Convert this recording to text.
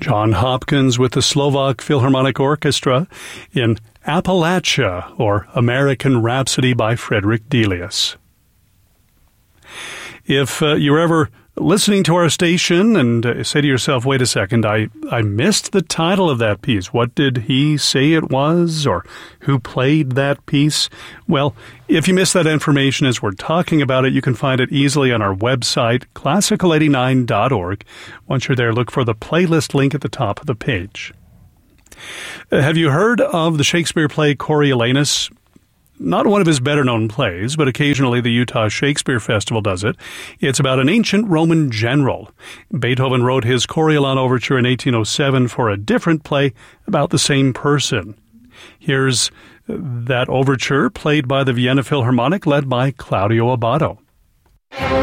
John Hopkins with the Slovak Philharmonic Orchestra in Appalachia, or American Rhapsody by Frederick Delius. If you're ever listening to our station and say to yourself, wait a second, I missed the title of that piece. What did he say it was, or who played that piece? Well, if you missed that information as we're talking about it, you can find it easily on our website, classical89.org. Once you're there, look for the playlist link at the top of the page. Have you heard of the Shakespeare play Coriolanus? Not one of his better-known plays, but occasionally the Utah Shakespeare Festival does it. It's about an ancient Roman general. Beethoven wrote his Coriolan Overture in 1807 for a different play about the same person. Here's that overture played by the Vienna Philharmonic, led by Claudio Abbado.